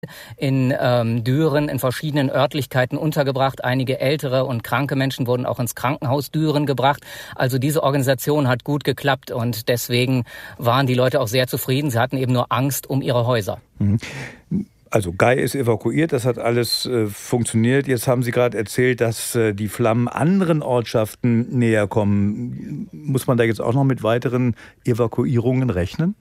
in Düren in verschiedenen Örtlichkeiten untergebracht. Einige ältere und kranke Menschen wurden auch ins Krankenhaus Düren gebracht. Also diese Organisation hat gut geklappt und deswegen waren die Leute auch sehr zufrieden. Sie hatten eben nur Angst um ihre Häuser. Also Guy ist evakuiert, das hat alles funktioniert. Jetzt haben Sie gerade erzählt, dass die Flammen anderen Ortschaften näher kommen. Muss man da jetzt auch noch mit weiteren Evakuierungen rechnen?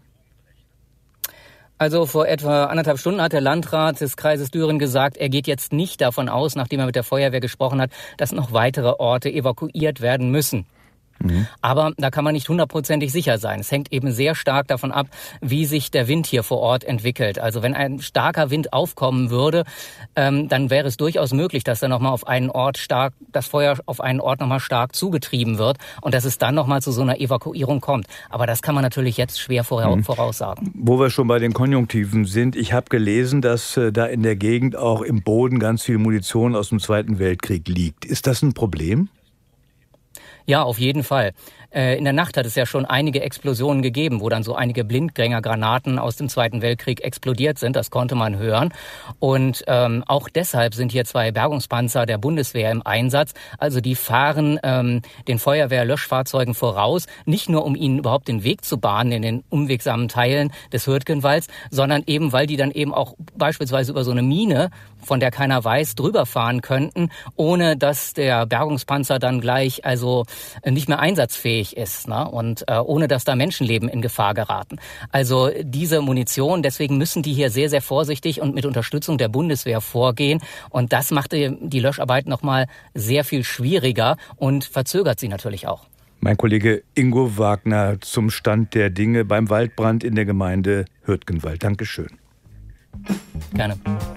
Also vor etwa 1,5 Stunden hat der Landrat des Kreises Düren gesagt, er geht jetzt nicht davon aus, nachdem er mit der Feuerwehr gesprochen hat, dass noch weitere Orte evakuiert werden müssen. Aber da kann man nicht 100%ig sicher sein. Es hängt eben sehr stark davon ab, wie sich der Wind hier vor Ort entwickelt. Also wenn ein starker Wind aufkommen würde, dann wäre es durchaus möglich, dass dann nochmal das Feuer auf einen Ort nochmal stark zugetrieben wird und dass es dann nochmal zu so einer Evakuierung kommt. Aber das kann man natürlich jetzt schwer voraussagen. Wo wir schon bei den Konjunktiven sind, ich habe gelesen, dass da in der Gegend auch im Boden ganz viel Munition aus dem Zweiten Weltkrieg liegt. Ist das ein Problem? Ja, auf jeden Fall. In der Nacht hat es ja schon einige Explosionen gegeben, wo dann so einige Blindgängergranaten aus dem Zweiten Weltkrieg explodiert sind. Das konnte man hören. Und auch deshalb sind hier 2 Bergungspanzer der Bundeswehr im Einsatz. Also die fahren den Feuerwehr-Löschfahrzeugen voraus, nicht nur um ihnen überhaupt den Weg zu bahnen in den unwegsamen Teilen des Hürtgenwalds, sondern eben, weil die dann eben auch beispielsweise über so eine Mine, von der keiner weiß, drüber fahren könnten, ohne dass der Bergungspanzer dann gleich nicht mehr einsatzfähig ist, ne? Und ohne dass da Menschenleben in Gefahr geraten. Also diese Munition, deswegen müssen die hier sehr, sehr vorsichtig und mit Unterstützung der Bundeswehr vorgehen. Und das macht die Löscharbeit nochmal sehr viel schwieriger und verzögert sie natürlich auch. Mein Kollege Ingo Wagner zum Stand der Dinge beim Waldbrand in der Gemeinde Hürtgenwald. Dankeschön. Gerne.